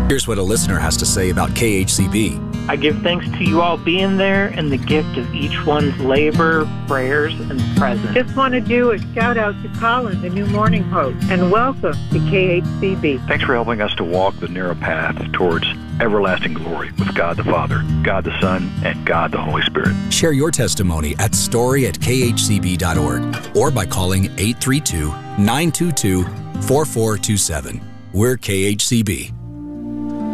Here's what a listener has to say about KHCB. I give thanks to you all being there and the gift of each one's labor, prayers, and presence. Just want to do a shout out to Colin, the new morning host, and welcome to KHCB. Thanks for helping us to walk the narrow path towards everlasting glory with God the Father, God the Son, and God the Holy Spirit. Share your testimony at story@khcb.org or by calling 832-922-4427. We're KHCB.